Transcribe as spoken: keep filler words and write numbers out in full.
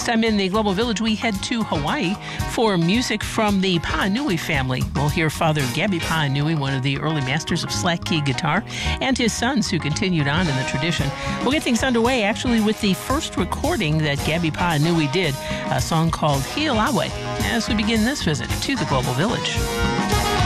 time in the Global Village, we head to Hawaii for music from the Pānui family. We'll hear Father Gabby Pānui, one of the early masters of slack key guitar, and his sons who continued on in the tradition. We'll get things underway actually with the first recording that Gabby Pānui did, a song called Hi'olawe, as we begin this visit to the Global Village.